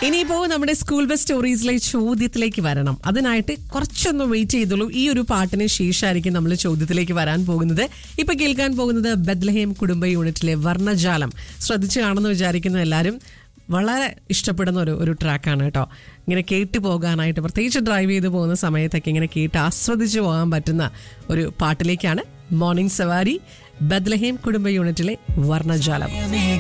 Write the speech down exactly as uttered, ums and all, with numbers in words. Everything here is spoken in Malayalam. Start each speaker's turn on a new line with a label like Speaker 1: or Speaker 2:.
Speaker 1: ഇനിയിപ്പോ നമ്മുടെ സ്കൂൾ ബസ് സ്റ്റോറീസിലെ ചോദ്യത്തിലേക്ക് വരണം. അതിനായിട്ട് കുറച്ചൊന്ന് വെയിറ്റ് ചെയ്തോളൂ. ഈ ഒരു പാട്ടിന് ശേഷമായിരിക്കും നമ്മൾ ചോദ്യത്തിലേക്ക് വരാൻ പോകുന്നത്. ഇപ്പൊ കേൾക്കാൻ പോകുന്നത് ബത്ലഹേം കുടുംബ യൂണിറ്റിലെ വർണ്ണജാലം. ശ്രദ്ധിച്ചു കാണുമെന്ന് വിചാരിക്കുന്ന എല്ലാവരും വളരെ ഇഷ്ടപ്പെടുന്ന ഒരു ഒരു ട്രാക്കാണ് കേട്ടോ. ഇങ്ങനെ കേട്ട് പോകാനായിട്ട്, പ്രത്യേകിച്ച് ഡ്രൈവ് ചെയ്ത് പോകുന്ന സമയത്തൊക്കെ ഇങ്ങനെ കേട്ട് ആസ്വദിച്ച് പോകാൻ പറ്റുന്ന ഒരു പാട്ടിലേക്കാണ് മോർണിംഗ് സവാരി, ബത്ലഹേം കുടുംബ യൂണിറ്റിലെ വർണ്ണജാലം.